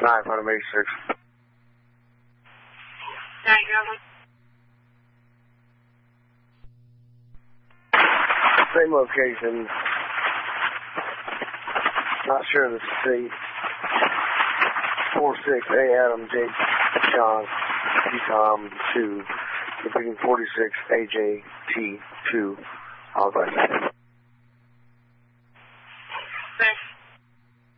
986. Same location. Not sure of the state. 46A Adam J. John T. Tom 2. Repeating 46 AJT 2. All right.